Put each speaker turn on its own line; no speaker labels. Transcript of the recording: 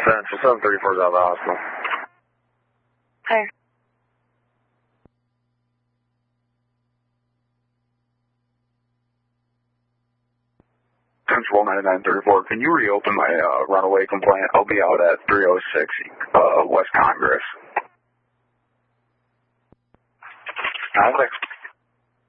Central 734 is out of the hospital.
Hi.
Central 9934, can you reopen my runaway complaint? I'll be out at 306 West Congress.
Alex.